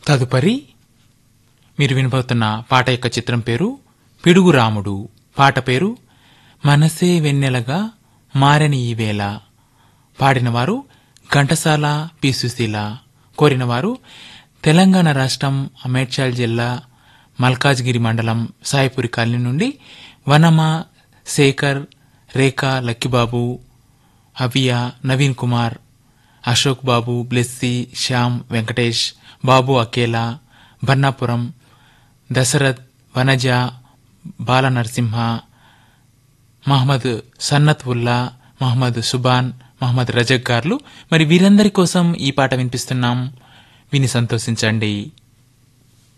తదుపరి మీరు వినబోతున్న పాట యొక్క చిత్రం పేరు పిడుగు రాముడు. పాట పేరు మనసే వెన్నెలగా మారని ఈవేళ. పాడినవారు ఘంటసాల పి. సుశీల. కోరినవారు తెలంగాణ రాష్ట్రం మేడ్చల్ జిల్లా మల్కాజ్గిరి మండలం సాయిపురి కాలనీ నుండి వనమ, శేఖర్, రేఖా, లక్కిబాబు, అవియా, నవీన్ కుమార్, అశోక్ బాబు, బ్లెస్సీ, శ్యామ్, వెంకటేష్, బాబు అకేలా, బన్నాపురం, దశరథ్, వనజ, బాల నరసింహ, మహమ్మద్ సన్నత్ ఉల్లా, మహమ్మద్ సుబాన్, మహమ్మద్ రజక్ గార్లు. మరి వీరందరి కోసం ఈ పాట వినిపిస్తున్నాం. విని సంతోషించండి.